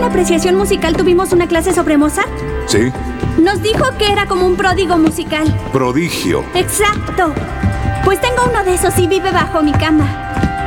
en apreciación musical tuvimos una clase sobre Mozart? ¿Sí? Nos dijo que era como un pródigo musical. Prodigio. Exacto. Pues tengo uno de esos y vive bajo mi cama.